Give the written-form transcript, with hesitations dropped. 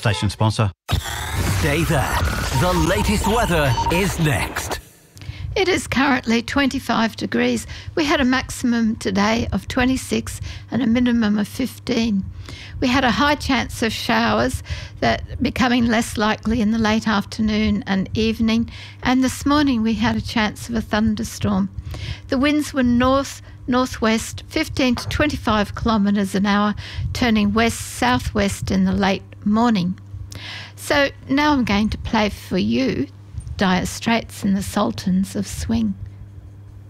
station sponsor. Stay there. The latest weather is next. It is currently 25 degrees. We had a maximum today of 26 and a minimum of 15. We had a high chance of showers that becoming less likely in the late afternoon and evening, and this morning we had a chance of a thunderstorm. The winds were northwest 15 to 25 kilometres an hour, turning west-southwest in the late morning. So now I'm going to play for you Dire Straits and the Sultans of Swing.